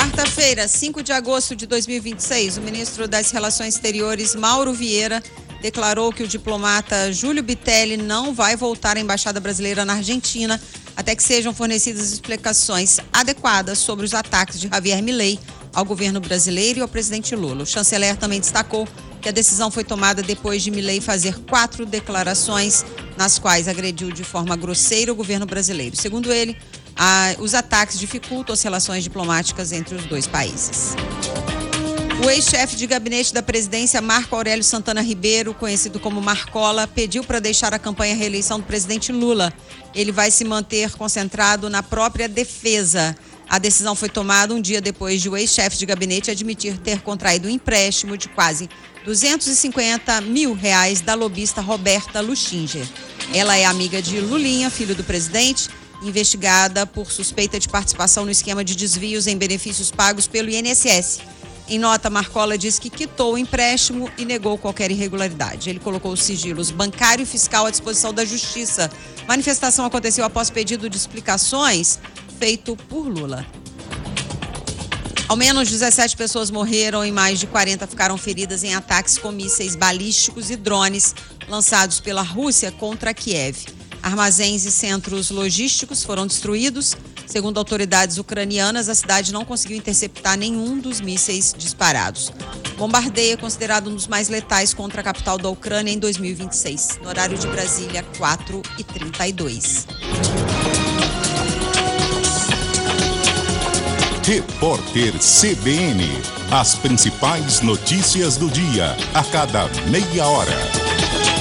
Quarta-feira, 5 de agosto de 2026, o ministro das Relações Exteriores, Mauro Vieira, declarou que o diplomata Júlio Bitelli não vai voltar à Embaixada Brasileira na Argentina até que sejam fornecidas explicações adequadas sobre os ataques de Javier Milei ao governo brasileiro e ao presidente Lula. O chanceler também destacou que a decisão foi tomada depois de Milei fazer 4 declarações nas quais agrediu de forma grosseira o governo brasileiro. Segundo ele, os ataques dificultam as relações diplomáticas entre os dois países. O ex-chefe de gabinete da presidência, Marco Aurélio Santana Ribeiro, conhecido como Marcola, pediu para deixar a campanha à reeleição do presidente Lula. Ele vai se manter concentrado na própria defesa. A decisão foi tomada um dia depois de o ex-chefe de gabinete admitir ter contraído um empréstimo de quase R$250 mil da lobista Roberta Luchinger. Ela é amiga de Lulinha, filho do presidente, investigada por suspeita de participação no esquema de desvios em benefícios pagos pelo INSS. Em nota, Marcola diz que quitou o empréstimo e negou qualquer irregularidade. Ele colocou os sigilos bancário e fiscal à disposição da Justiça. A manifestação aconteceu após pedido de explicações feito por Lula. Ao menos 17 pessoas morreram e mais de 40 ficaram feridas em ataques com mísseis balísticos e drones lançados pela Rússia contra Kiev. Armazéns e centros logísticos foram destruídos. Segundo autoridades ucranianas, a cidade não conseguiu interceptar nenhum dos mísseis disparados. O bombardeio é considerado um dos mais letais contra a capital da Ucrânia em 2026. No horário de Brasília, 4h32. Repórter CBN. As principais notícias do dia, a cada meia hora.